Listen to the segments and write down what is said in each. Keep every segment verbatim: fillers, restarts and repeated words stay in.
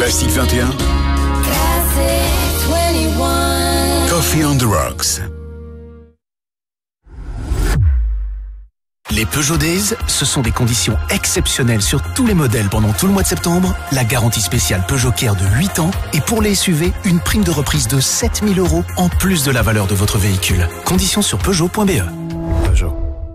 Classique vingt et un. Classic vingt et un. Coffee on the Rocks. Les Peugeot Days, ce sont des conditions exceptionnelles sur tous les modèles pendant tout le mois de septembre. La garantie spéciale Peugeot Care de huit ans et pour les S U V, une prime de reprise de sept mille euros en plus de la valeur de votre véhicule. Conditions sur Peugeot point B E. Peugeot.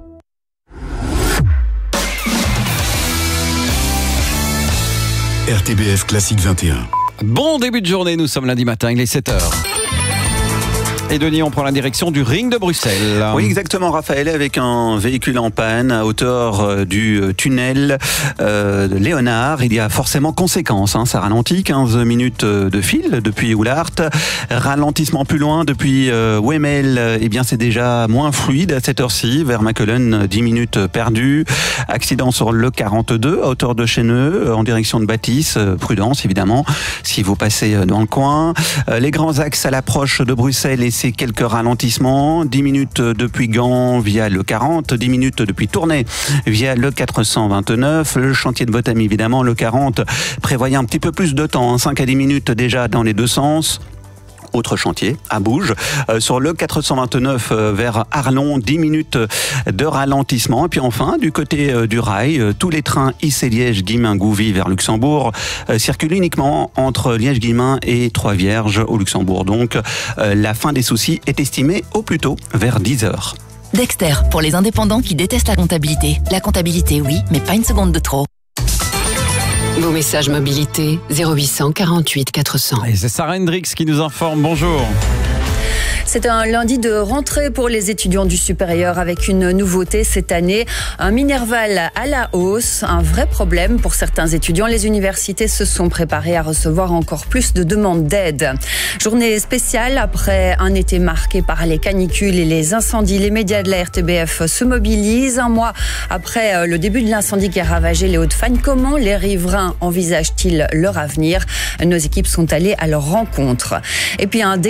R T B F Classique vingt et un. Bon début de journée, nous sommes lundi matin, il est sept heures. Et Denis, on prend la direction du ring de Bruxelles. Oui, exactement, Raphaël, avec un véhicule en panne à hauteur du tunnel euh, de Léonard. Il y a forcément conséquence, hein, ça ralentit, quinze minutes de fil depuis Oulart. Ralentissement plus loin depuis euh, Wemel, eh bien c'est déjà moins fluide à cette heure-ci. Vers Macelen, dix minutes perdues. Accident sur le quarante-deux à hauteur de Chêneux, en direction de Bâtisse. Prudence, évidemment, si vous passez dans le coin. Les grands axes à l'approche de Bruxelles et c'est quelques ralentissements, dix minutes depuis Gand via le quarante, dix minutes depuis Tournai via le quatre cent vingt-neuf, le chantier de Botamy évidemment, le quarante prévoyait un petit peu plus de temps, hein, cinq à dix minutes déjà dans les deux sens. Autre chantier, à Bouge. Euh, sur le quatre cent vingt-neuf euh, vers Arlon, dix minutes de ralentissement. Et puis enfin, du côté euh, du rail, euh, tous les trains Issy-Liège, Guilmin, Gouvy vers Luxembourg euh, circulent uniquement entre Liège-Guilmin et Trois-Vierges au Luxembourg. Donc, euh, la fin des soucis est estimée au plus tôt vers dix heures. Dexter, pour les indépendants qui détestent la comptabilité. La comptabilité, oui, mais pas une seconde de trop. Vos messages mobilité zéro huit cent quarante-huit quatre cents. Et c'est Sarah Hendrix qui nous informe. Bonjour. C'est un lundi de rentrée pour les étudiants du supérieur avec une nouveauté cette année, un Minerval à la hausse, un vrai problème pour certains étudiants. Les universités se sont préparées à recevoir encore plus de demandes d'aide. Journée spéciale après un été marqué par les canicules et les incendies. Les médias de la R T B F se mobilisent. Un mois après le début de l'incendie qui a ravagé les Hauts-de-Fagne, comment les riverains envisagent-ils leur avenir? Nos équipes sont allées à leur rencontre. Et puis un